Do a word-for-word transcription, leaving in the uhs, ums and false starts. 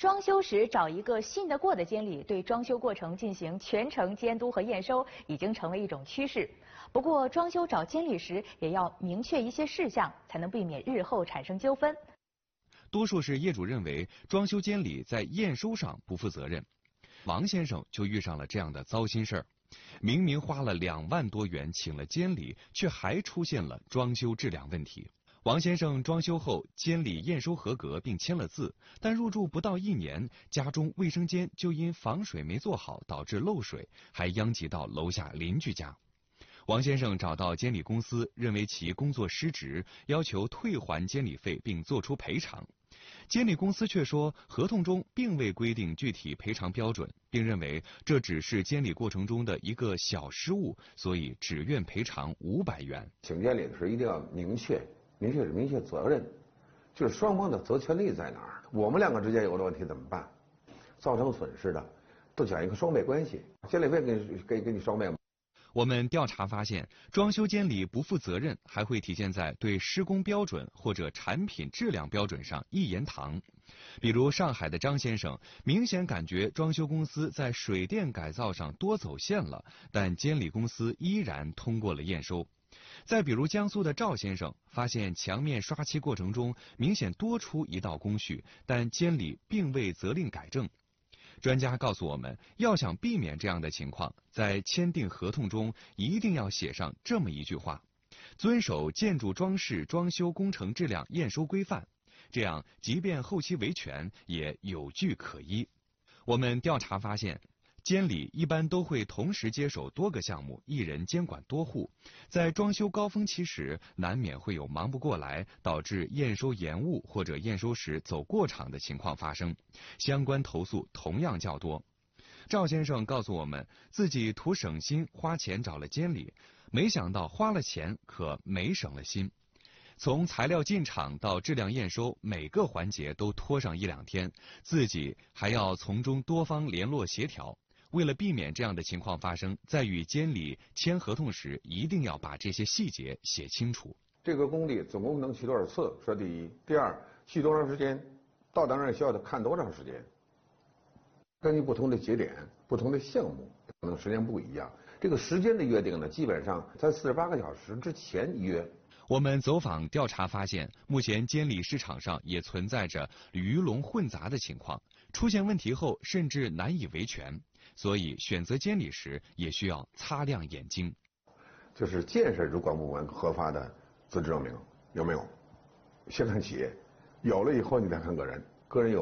装修时找一个信得过的监理，对装修过程进行全程监督和验收，已经成为一种趋势。不过，装修找监理时也要明确一些事项，才能避免日后产生纠纷。 多数是业主认为装修监理在验收上不负责任。王先生就遇上了这样的糟心事儿，明明花了两万多元请了监理，却还出现了装修质量问题。王先生装修后，监理验收合格并签了字，但入住不到一年，家中卫生间就因防水没做好导致漏水，还殃及到楼下邻居家。王先生找到监理公司，认为其工作失职，要求退还监理费并作出赔偿。监理公司却说，合同中并未规定具体赔偿标准，并认为这只是监理过程中的一个小失误，所以只愿赔偿五百元。 请监理的时候一定要明确，明确是明确责任，就是双方的责权利在哪儿。我们两个之间有了问题怎么办？造成损失的，都讲一个双倍关系，监理费给给给你双倍吗？ 我们调查发现，装修监理不负责任，还会体现在对施工标准或者产品质量标准上一言堂。比如上海的张先生，明显感觉装修公司在水电改造上多走线了，但监理公司依然通过了验收。再比如江苏的赵先生，发现墙面刷漆过程中明显多出一道工序，但监理并未责令改正。专家告诉我们，要想避免这样的情况，在签订合同中一定要写上这么一句话：遵守建筑装饰装修工程质量验收规范，这样即便后期维权也有据可依。我们调查发现，监理一般都会同时接手多个项目，一人监管多户，在装修高峰期时，难免会有忙不过来，导致验收延误或者验收时走过场的情况发生，相关投诉同样较多。赵先生告诉我们，自己图省心花钱找了监理，没想到花了钱可没省了心。从材料进场到质量验收，每个环节都拖上一两天，自己还要从中多方联络协调。为了避免这样的情况发生，在与监理签合同时，一定要把这些细节写清楚。 这个工地总共能去多少次？说第一，第二，去多长时间？到达那儿需要的看多长时间？根据不同的节点、不同的项目，可能时间不一样。这个时间的约定呢，基本上在四十八个小时之前约。 我们走访调查发现，目前监理市场上也存在着鱼龙混杂的情况，出现问题后甚至难以维权，所以选择监理时也需要擦亮眼睛。 就是建设主管部门核发的资质证明有没有？先看企业，有了以后你再看个人，个人有。